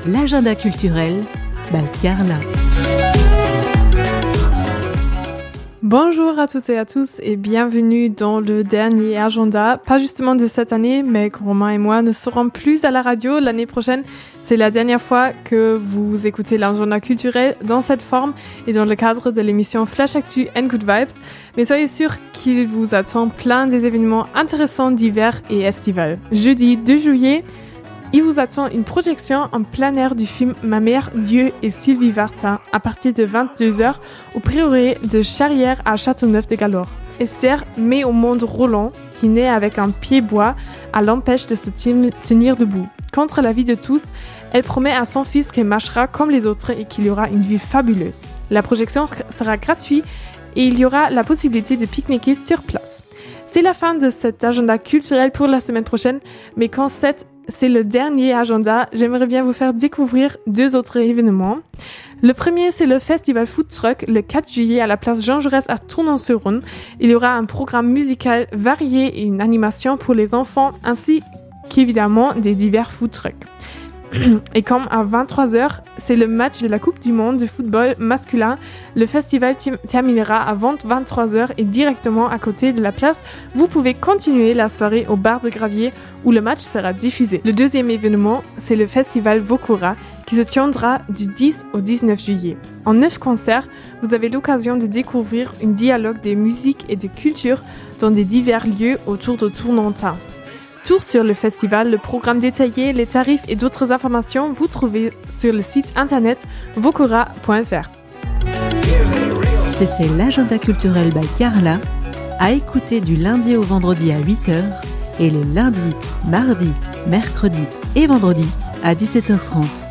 l'agenda culturel by Carla. Bonjour à toutes et à tous et bienvenue dans le dernier agenda, pas justement de cette année, mais Romain et moi ne serons plus à la radio l'année prochaine. C'est la dernière fois que vous écoutez l'agenda culturel dans cette forme et dans le cadre de l'émission Flash Actu and Good Vibes. Mais soyez sûrs qu'il vous attend plein des événements intéressants d'hiver et estival. Jeudi 2 juillet, il vous attend une projection en plein air du film Ma mère, Dieu et Sylvie Vartan à partir de 22h au prieuré de Charrière à Châteauneuf-de-Galore. Esther met au monde Roland, qui naît avec un pied bois, à l'empêche de se tenir debout. Contre l'avis de tous, elle promet à son fils qu'elle marchera comme les autres et qu'il y aura une vie fabuleuse. La projection sera gratuite et il y aura la possibilité de pique-niquer sur place. C'est la fin de cet agenda culturel pour la semaine prochaine, mais quand c'est le dernier agenda, j'aimerais bien vous faire découvrir 2 autres événements. Le premier, c'est le festival Food Truck le 4 juillet à la place Jean Jaurès à Tournon-sur-Rhône. Il y aura un programme musical varié et une animation pour les enfants, ainsi qu'évidemment des divers food trucks. Et comme à 23h, c'est le match de la Coupe du Monde de football masculin, le festival terminera à 23h et directement à côté de la place, vous pouvez continuer la soirée au bar de Gravier où le match sera diffusé. Le deuxième événement, c'est le festival Vokura qui se tiendra du 10 au 19 juillet. En 9 concerts, vous avez l'occasion de découvrir un dialogue des musiques et des cultures dans des divers lieux autour de Tournantin. Tour sur le festival, le programme détaillé, les tarifs et d'autres informations, vous trouvez sur le site internet vokura.fr. C'était l'agenda culturel by Carla, à écouter du lundi au vendredi à 8h et les lundis, mardis, mercredis et vendredis à 17h30.